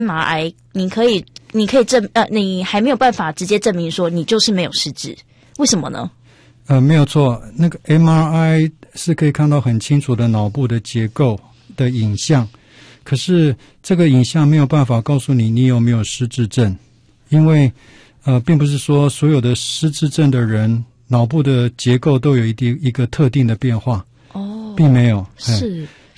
MRI， 你可以你还没有办法直接证明说你就是没有失智，为什么呢？ 没有错，那个 MRI 是可以看到很清楚的脑部的结构的影像，可是这个影像没有办法告诉你有没有失智症，因为并不是说所有的失智症的人脑部的结构都有一个特定的变化，并没有。 是，